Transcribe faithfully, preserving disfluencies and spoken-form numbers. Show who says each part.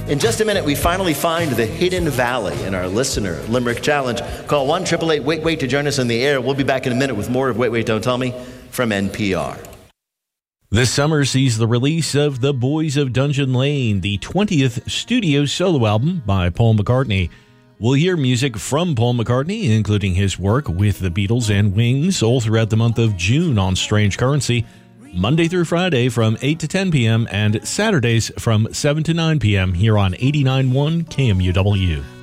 Speaker 1: In just a minute, we finally find the hidden valley in our listener Limerick Challenge. Call one eight eight eight wait wait to join us on the air. We'll be back in a minute with more of Wait Wait Don't Tell Me from N P R.
Speaker 2: This summer sees the release of The Boys of Dungeon Lane, the twentieth studio solo album by Paul McCartney. We'll hear music from Paul McCartney, including his work with the Beatles and Wings, all throughout the month of June on Strange Currency, Monday through Friday from eight to ten p.m. and Saturdays from seven to nine p.m. here on eighty-nine point one K M U W.